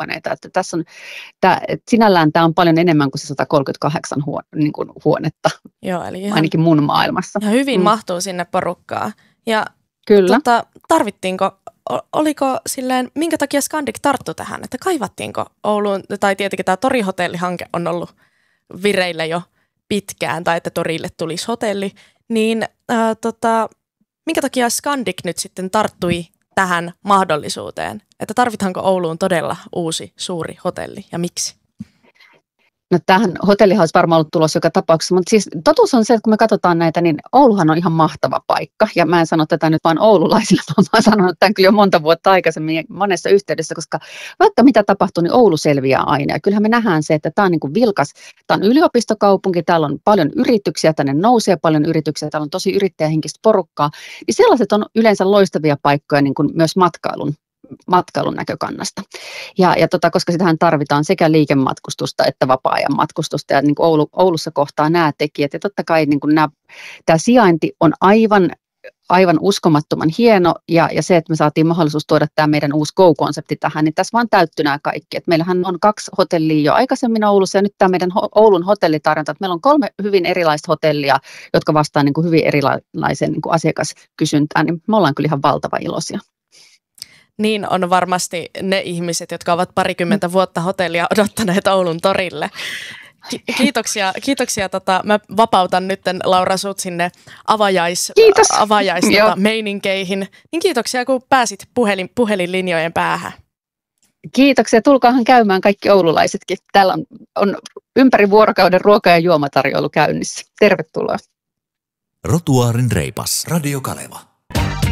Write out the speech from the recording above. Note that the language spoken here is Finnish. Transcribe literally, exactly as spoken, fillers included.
huoneita. Että tässä on, tää, että sinällään tämä on paljon enemmän kuin se sata kolmekymmentäkahdeksan huone, niin kuin huonetta, Joo, eli ihan, ainakin mun maailmassa. Ja hyvin mm. mahtuu sinne porukkaan. Ja Kyllä. Tota, tarvittiinko, oliko silleen, minkä takia Scandic tarttui tähän, että kaivattiinko Ouluun, tai tietenkin tämä Torihotellihanke on ollut vireillä jo pitkään, tai että Torille tulisi hotelli, niin ää, tota, minkä takia Scandic nyt sitten tarttui tähän mahdollisuuteen, että tarvitaanko Ouluun todella uusi suuri hotelli ja miksi? No tämähän hotellihan olisi varmaan ollut tulossa joka tapauksessa, mutta siis totuus on se, että kun me katsotaan näitä, niin Ouluhan on ihan mahtava paikka. Ja mä en sano tätä nyt vain oululaisille, vaan mä oon sanonut tämän kyllä jo monta vuotta aikaisemmin monessa yhteydessä, koska vaikka mitä tapahtuu, niin Oulu selviää aina. Ja kyllähän me nähdään se, että tämä on niin kuin vilkas, tämä on yliopistokaupunki, täällä on paljon yrityksiä, tänne nousee paljon yrityksiä, täällä on tosi yrittäjähenkistä porukkaa. Niin sellaiset on yleensä loistavia paikkoja niin kuin myös matkailun. matkailun näkökannasta. Ja, ja tota, koska sitähän tarvitaan sekä liikematkustusta että vapaa-ajan matkustusta, ja niin kuin Oulu, Oulussa kohtaa nämä tekijät. Ja totta kai niin kuin nämä, tämä sijainti on aivan, aivan uskomattoman hieno, ja, ja se, että me saatiin mahdollisuus tuoda tämä meidän uusi Go-konsepti tähän, niin tässä vaan täyttyi nämä kaikki. Et meillähän on kaksi hotellia jo aikaisemmin Oulussa, ja nyt tämä meidän Oulun hotellitarjonta, että meillä on kolme hyvin erilaista hotellia, jotka vastaa niin kuin hyvin erilaiseen niin kuin asiakaskysyntään, niin me ollaan kyllä ihan valtavan iloisia. Niin on varmasti ne ihmiset, jotka ovat parikymmentä vuotta hotellia odottaneet Oulun torille. Ki- kiitoksia, kiitoksia tota, mä vapautan nyt Laura sut sinne avajais, avajais tota, meininkeihin. Niin kiitoksia, kun pääsit puhelin, puhelinlinjojen päähän. Kiitoksia, tulkaahan käymään kaikki oululaisetkin. Täällä on, on ympäri vuorokauden ruoka- ja juomatarjoilu käynnissä. Tervetuloa. Rotuaarin reipas, Radio Kaleva.